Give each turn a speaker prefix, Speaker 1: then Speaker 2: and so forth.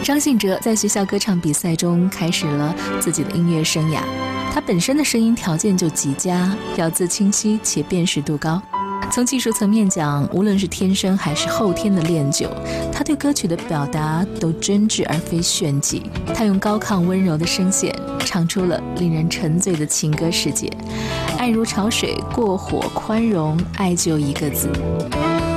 Speaker 1: 张信哲在学校歌唱比赛中开始了自己的音乐生涯，他本身的声音条件就极佳，咬字清晰且辨识度高。从技术层面讲，无论是天生还是后天的练就，他对歌曲的表达都真挚而非炫技。他用高亢温柔的声线唱出了令人沉醉的情歌世界，爱如潮水，过火宽容，爱就一个字。